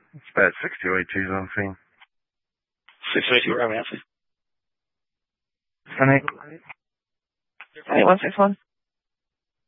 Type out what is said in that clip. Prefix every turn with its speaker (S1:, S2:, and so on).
S1: It's bad. 6282's on scene.
S2: 6282, right, Nancy.
S1: 10-8.
S2: 8161.